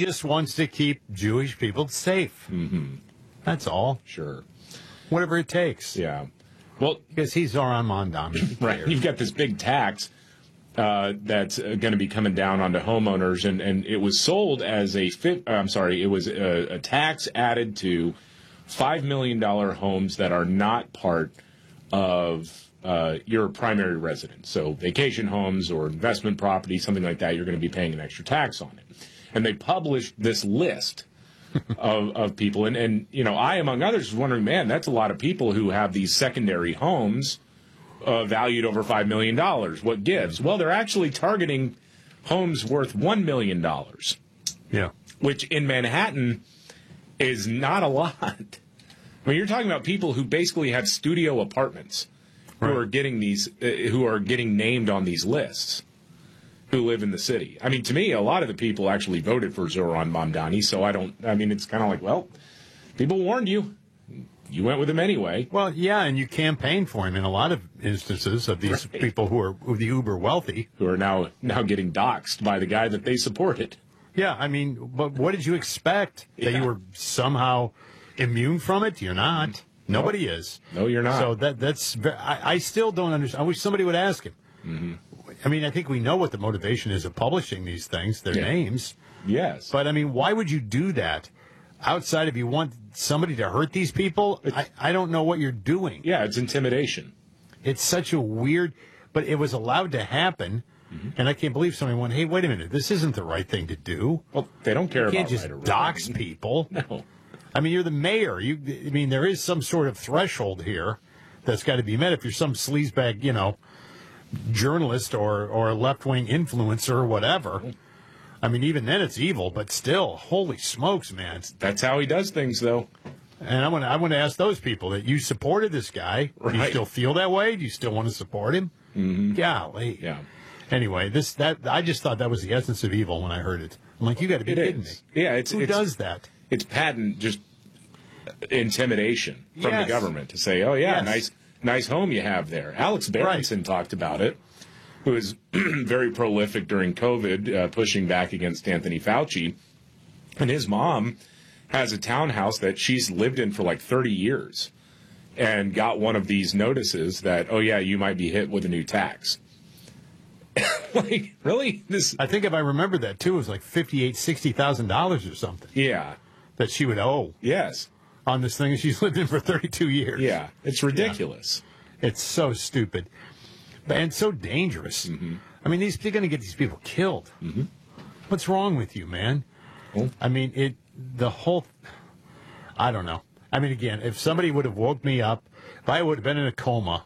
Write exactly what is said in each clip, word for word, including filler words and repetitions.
just wants to keep Jewish people safe. Mm-hmm. That's all. Sure. Whatever it takes. Yeah. Well, because he's Zoran Mondani. Right. You've got this big tax uh, that's uh, going to be coming down onto homeowners, and, and it was sold as a fit. Uh, I'm sorry, it was a, a tax added to five million dollars homes that are not part of uh, your primary residence. So vacation homes or investment property, something like that, you're going to be paying an extra tax on it. And they published this list of, of people. And, and, you know, I, among others, was wondering, man, that's a lot of people who have these secondary homes uh, valued over five million dollars. What gives? Well, they're actually targeting homes worth one million dollars. Yeah. Which in Manhattan is not a lot. I mean, you're talking about people who basically have studio apartments who right. are getting these, uh, who are getting named on these lists, who live in the city. I mean, to me, a lot of the people actually voted for Zoran Mamdani, so I don't, I mean, it's kind of like, well, people warned you. You went with him anyway. Well, yeah, and you campaigned for him in a lot of instances of these right. people who are who are the uber wealthy. Who are now, now getting doxxed by the guy that they supported. Yeah, I mean, but what did you expect? That yeah. you were somehow immune from it? You're not. Nobody no. is. No, you're not. So that that's. I, I still don't understand. I wish somebody would ask him. Mm-hmm. I mean, I think we know what the motivation is of publishing these things, their yeah. names. Yes. But, I mean, why would you do that? Outside of you want somebody to hurt these people, I, I don't know what you're doing. Yeah, it's intimidation. It's such a weird, but it was allowed to happen, mm-hmm. and I can't believe somebody went, hey, wait a minute, this isn't the right thing to do. Well, they don't care you about can't just right dox wrong. people. No. I mean, you're the mayor. You, I mean, there is some sort of threshold here that's got to be met if you're some sleazebag, you know, journalist or, or left-wing influencer or whatever. I mean, even then it's evil, but still, holy smokes, man. That's how he does things, though. And I want to I want to ask those people that you supported this guy. Right. Do you still feel that way? Do you still want to support him? Mm-hmm. Golly. Yeah. Anyway, this that I just thought that was the essence of evil when I heard it. I'm like, you got to be it kidding is. me. Yeah, it's who it's, does that? It's patent just intimidation from yes. the government to say, oh yeah, yes. nice nice home you have there. Alex Berenson right. talked about it. Who was very prolific during COVID, uh, pushing back against Anthony Fauci. And his mom has a townhouse that she's lived in for like thirty years and got one of these notices that, oh, yeah, you might be hit with a new tax. Like, really? This? I think if I remember that, too, it was like fifty-eight thousand dollars, sixty thousand dollars or something. Yeah. That she would owe. Yes. On this thing. She's lived in for thirty-two years. Yeah. It's ridiculous. Yeah. It's so stupid. And so dangerous. Mm-hmm. I mean, these, you're going to get these people killed. Mm-hmm. What's wrong with you, man? Oh. I mean, it. The whole. I don't know. I mean, again, if somebody would have woke me up, if I would have been in a coma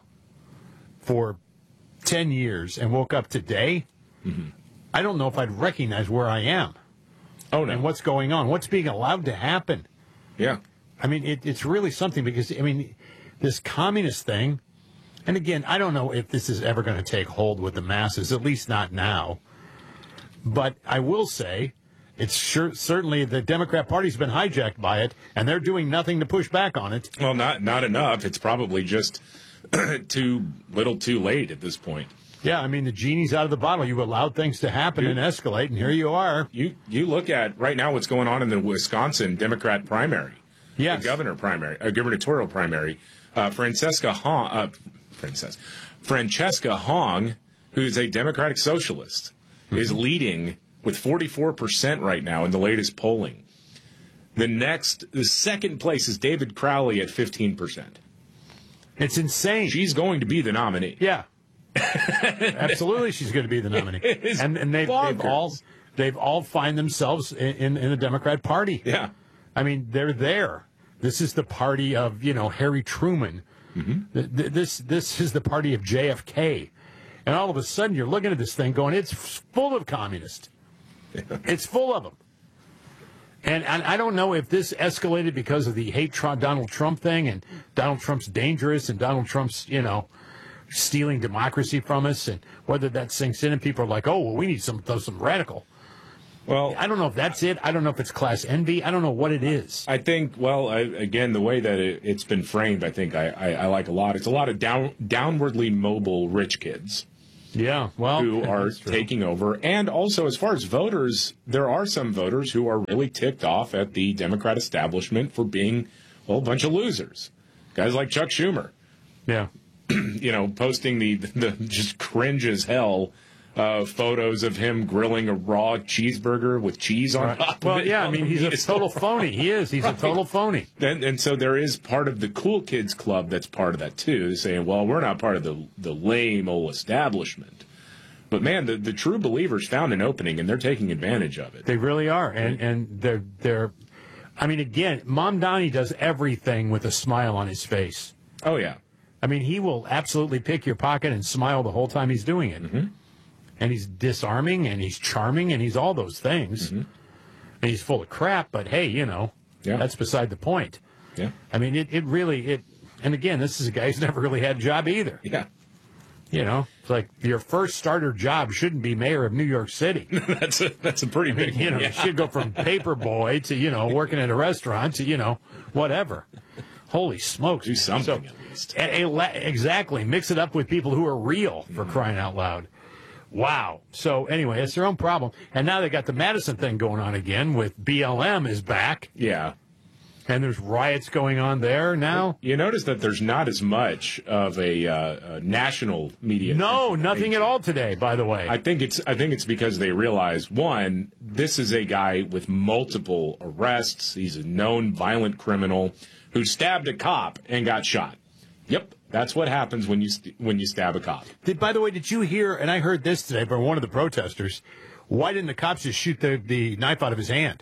for ten years and woke up today, mm-hmm. I don't know if I'd recognize where I am. Oh, no. And what's going on. What's being allowed to happen. Yeah. I mean, it, it's really something because, I mean, this communist thing. And again, I don't know if this is ever going to take hold with the masses, at least not now. But I will say, it's sure certainly the Democrat Party's been hijacked by it, and they're doing nothing to push back on it. Well, not not enough. It's probably just too little too late at this point. Yeah, I mean, the genie's out of the bottle. You allowed things to happen you, and escalate, and here you are. You you look at right now what's going on in the Wisconsin Democrat primary. Yes. The governor primary, a gubernatorial primary. Uh, Francesca Hong, uh, Francesca, Francesca Hong, who's a Democratic socialist, mm-hmm. is leading with forty-four percent right now in the latest polling. The next, the second place is David Crowley at fifteen percent. It's insane. She's going to be the nominee. Yeah. Absolutely, she's going to be the nominee. And, and they've, they've all they've all find themselves in, in, in the Democrat Party. Yeah. I mean, they're there. This is the party of, you know, Harry Truman. Mm-hmm. This this is the party of J F K. And all of a sudden, you're looking at this thing going, it's full of communists. It's full of them. And, and I don't know if this escalated because of the hate Trump, Donald Trump thing, and Donald Trump's dangerous, and Donald Trump's, you know, stealing democracy from us, and whether that sinks in and people are like, oh, well, we need some, some radical. Well, I don't know if that's it. I don't know if it's class envy. I don't know what it is. I think, well, I, again, the way that it, it's been framed, I think I, I, I like a lot. It's a lot of down, downwardly mobile rich kids. Yeah, well, who are taking over. And also, as far as voters, there are some voters who are really ticked off at the Democrat establishment for being, well, a bunch of losers. Guys like Chuck Schumer. Yeah. You know, posting the, the just cringe as hell uh, photos of him grilling a raw cheeseburger with cheese on Right. top Well, of it. yeah, I mean, he's a total phony. He is. He's a total phony. And, and so there is part of the cool kids club that's part of that, too, saying, well, we're not part of the, the lame old establishment. But, man, the, the true believers found an opening, and they're taking advantage of it. They really are. And, and they're, they're, I mean, again, Mom Donnie does everything with a smile on his face. Oh, yeah. I mean, he will absolutely pick your pocket and smile the whole time he's doing it. Mm-hmm. And he's disarming, and he's charming, and he's all those things. Mm-hmm. And he's full of crap, but hey, you know, Yeah. that's beside the point. Yeah. I mean, it, it really, it, and again, this is a guy who's never really had a job either. Yeah. You know, it's like your first starter job shouldn't be mayor of New York City. that's a that's a pretty big You know, one. you should go from paper boy to, you know, working at a restaurant to, you know, whatever. Holy smokes. Do something So, at least. a- a- exactly. Mix it up with people who are real, for crying out loud. Wow. So anyway, it's their own problem. And now they got the Madison thing going on again with B L M is back. Yeah. And there's riots going on there now. You notice that there's not as much of a, uh, a national media. No, nothing at all today, by the way. I think it's I think it's because they realize, one, this is a guy with multiple arrests. He's a known violent criminal who stabbed a cop and got shot. Yep, that's what happens when you st- when you stab a cop. Did, by the way, did you hear, and I heard this today from one of the protesters, why didn't the cops just shoot the, the knife out of his hand?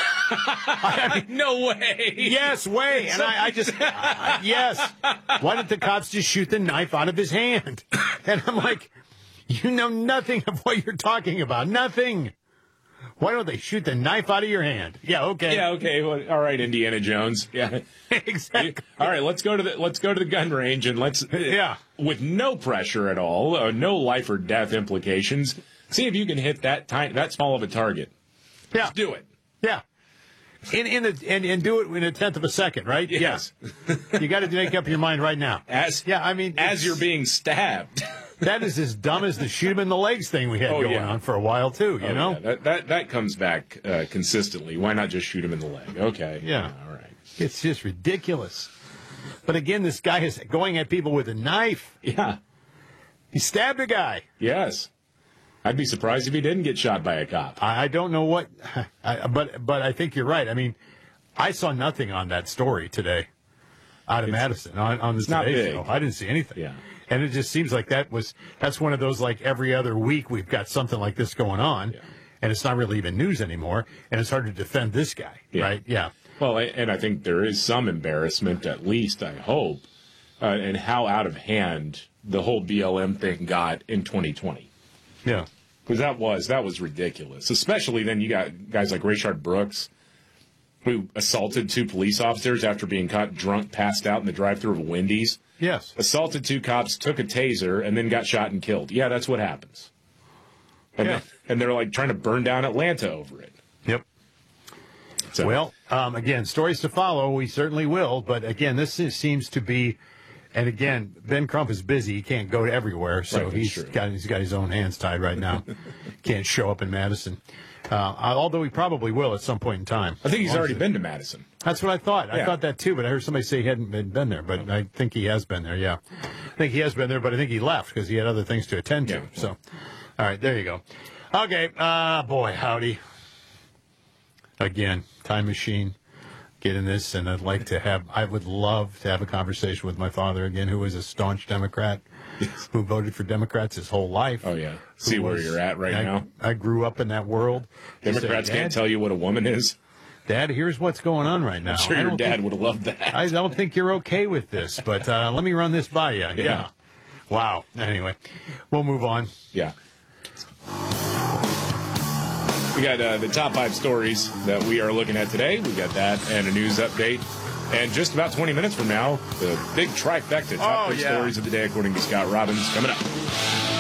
I mean, No way. yes, way. And I, I just, uh, yes. Why didn't the cops just shoot the knife out of his hand? And I'm like, you know nothing of what you're talking about. Nothing. Why don't they shoot the knife out of your hand? Yeah, okay. Yeah, okay. Well, all right, Indiana Jones. Yeah. Exactly. All right, let's go to the let's go to the gun range and let's Yeah. with no pressure at all, uh, no life or death implications. See if you can hit that tiny, that small of a target. Yeah. Let's do it. Yeah. In in a, and and do it in a tenth of a second, right? Yes. Yeah. You got to make up your mind right now. As Yeah, I mean, as it's- you're being stabbed. that is as dumb as the shoot him in the legs thing we had Oh, going yeah. on for a while too. You Oh, know? yeah, that, that that comes back uh, consistently. Why not just shoot him in the leg? Okay. Yeah. All right. It's just ridiculous. But again, this guy is going at people with a knife. Yeah. He stabbed a guy. Yes. I'd be surprised if he didn't get shot by a cop. I, I don't know what, I, but but I think you're right. I mean, I saw nothing on that story today out of It's- Madison on, on the not Today big. Show. I didn't see anything. Yeah. And it just seems like that was that's one of those like every other week we've got something like this going on, Yeah. and it's not really even news anymore, and it's hard to defend this guy, Yeah. right? Yeah. Well, and I think there is some embarrassment, at least I hope, uh, in how out of hand the whole B L M thing got in twenty twenty. Yeah. Because that was that was ridiculous. Especially then you got guys like Rayshard Brooks, who assaulted two police officers after being caught drunk, passed out in the drive-thru of a Wendy's. Yes. Assaulted two cops, took a taser, and then got shot and killed. Yeah, that's what happens. And, Yeah. they, and they're like trying to burn down Atlanta over it. Yep. So, Well, um, again, stories to follow. We certainly will. But again, this is, seems to be, and again, Ben Crump is busy. He can't go everywhere, so Right, that's he's true. got he's got his own hands tied right now. Can't show up in Madison, uh, although he probably will at some point in time. I think he's already Honestly. been to Madison. That's what I thought. I Yeah. thought that too, but I heard somebody say he hadn't been, been there. But I think he has been there. Yeah, I think he has been there, but I think he left because he had other things to attend to. Yeah. So, all right, there you go. Okay, uh, boy, howdy. Again, time machine. Get in this, and I'd like to have. I would love to have a conversation with my father again, who was a staunch Democrat, who voted for Democrats his whole life. Oh, yeah. See who where was- you're at right I, now. I grew up in that world. He said, Democrats "Dad, can't tell you what a woman is. Dad, here's what's going on right now. I'm sure I your don't dad think- would have loved that. I don't think you're okay with this, but uh, let me run this by you. Yeah. Yeah. Wow. Anyway, we'll move on. Yeah. We got uh, the top five stories that we are looking at today. We got that and a news update. And just about twenty minutes from now, the big trifecta top Oh, three yeah. stories of the day, according to Scott Robbins, coming up.